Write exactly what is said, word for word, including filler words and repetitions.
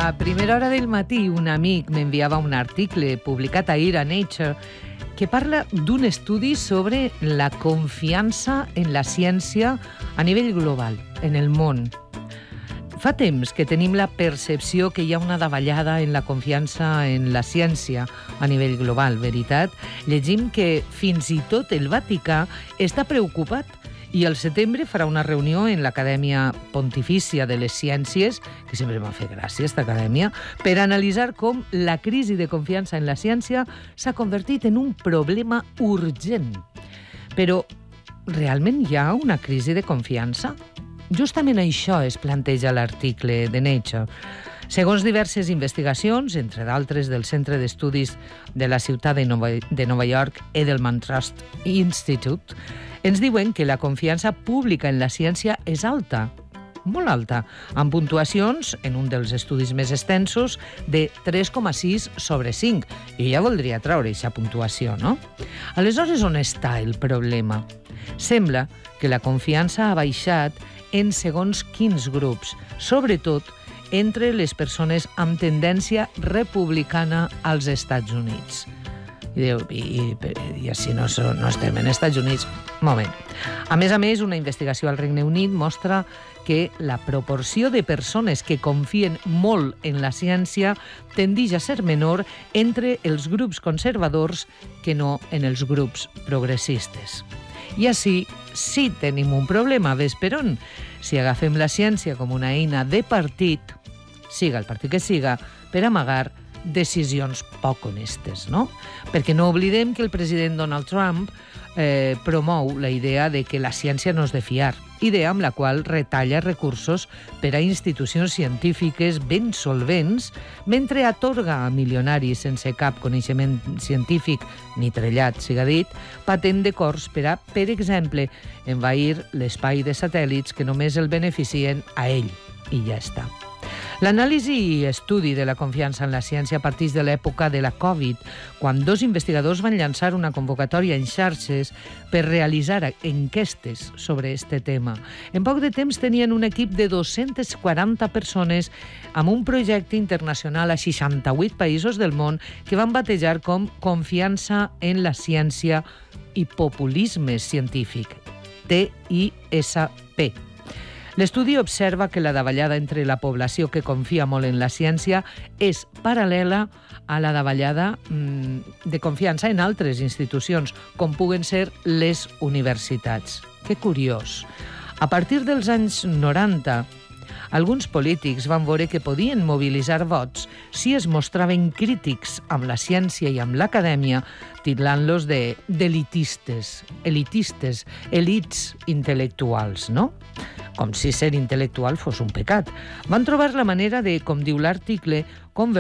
A primera hora del matí, un amic m'enviava un article publicat ahir a Nature que parla d'un estudi sobre la confiança en la ciència a nivell global, en el món. Fa temps que tenim la percepció que hi ha una davallada en la confiança en la ciència a nivell global, veritat? Llegim que fins i tot el Vaticà està preocupat i al setembre farà una reunió en l'Acadèmia Pontifícia de les Ciències, que sempre m'ha fet gràcia, aquesta acadèmia, per analitzar com la crisi de confiança en la ciència s'ha convertit en un problema urgent. Però realment hi ha una crisi de confiança? Justament això es planteja a l'article de Nature. Segons diverses investigacions, entre d'altres del Centre d'Estudis de la ciutat de Nova, de Nova York, Edelman Trust Institute, ens diuen que la confiança pública en la ciència és alta, molt alta, amb puntuacions, en un dels estudis més extensos, de tres coma sis sobre cinc. I ja voldria treure aquesta puntuació, no? Aleshores, on està el problema? Sembla que la confiança ha baixat en segons quins grups, sobretot entre les persones amb tendència republicana als Estats Units. I diu, i, i, i així no, no estem en Estats Units. Moment. A més a més, una investigació al Regne Unit mostra que la proporció de persones que confien molt en la ciència tendeix a ser menor entre els grups conservadors que no en els grups progressistes. I així sí tenim un problema, ves per on. Si agafem la ciència com una eina de partit, siga el partit que siga, per amagar decisions poc honestes, no? Perquè no oblidem que el president Donald Trump eh, promou la idea de que la ciència no és de fiar, idea amb la qual retalla recursos per a institucions científiques ben solvents, mentre atorga a milionaris sense cap coneixement científic ni trellat, siga dit, patent de cors per a, per exemple, envair l'espai de satèl·lits que només el beneficien a ell, i ja està. L'anàlisi i estudi de la confiança en la ciència parteix de l'època de la Covid, quan dos investigadors van llançar una convocatòria en xarxes per realitzar enquestes sobre aquest tema. En poc de temps tenien un equip de dos-centes quaranta persones amb un projecte internacional a seixanta-vuit països del món que van batejar com Confiança en la ciència i populisme científic, T I S P. L'estudi observa que la davallada entre la població que confia molt en la ciència és paral·lela a la davallada mmm, de confiança en altres institucions, com puguen ser les universitats. Que curiós. A partir dels anys noranta, alguns polítics van veure que podien mobilitzar vots si es mostraven crítics amb la ciència i amb l'acadèmia, titlant-los de d'elitistes, elitistes, elits intel·lectuals, no? Com si ser intel·lectual fos un pecat. Van trobar la manera de, com diu l'article, convertir